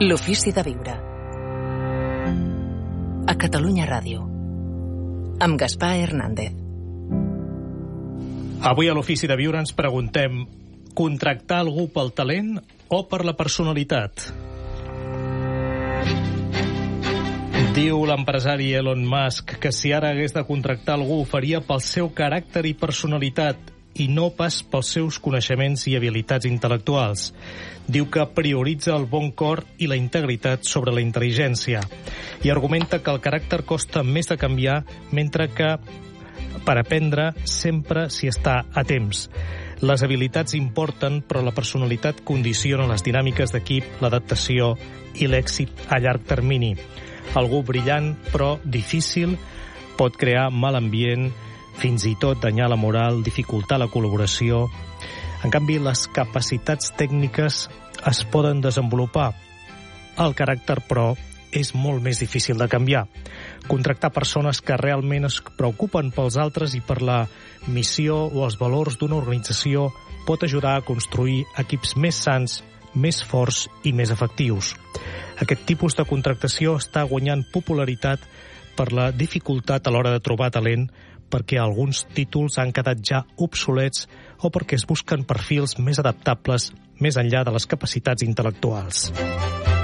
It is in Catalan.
L'ofici de viure. A Catalunya Ràdio. Amb Gaspar Hernández. Avui a l'ofici de viure ens preguntem: contractar algú pel talent o per la personalitat? Diu l'empresari Elon Musk que si ara hagués de contractar algú ho faria pel seu caràcter i personalitat i no pas pels seus coneixements i habilitats intel·lectuals. Diu que prioritza el bon cor i la integritat sobre la intel·ligència i argumenta que el caràcter costa més de canviar, mentre que per aprendre sempre s'hi està a temps. Les habilitats importen, però la personalitat condiciona les dinàmiques d'equip, l'adaptació i l'èxit a llarg termini. Algú brillant, però difícil, pot crear mal ambient, fins i tot danyar la moral, dificultar la col·laboració. En canvi, les capacitats tècniques es poden desenvolupar. El caràcter, però, és molt més difícil de canviar. Contractar persones que realment es preocupen pels altres i per la missió o els valors d'una organització pot ajudar a construir equips més sants, més forts i més efectius. Aquest tipus de contractació està guanyant popularitat per la dificultat a l'hora de trobar talent, perquè alguns títols han quedat ja obsolets o perquè es busquen perfils més adaptables més enllà de les capacitats intel·lectuals.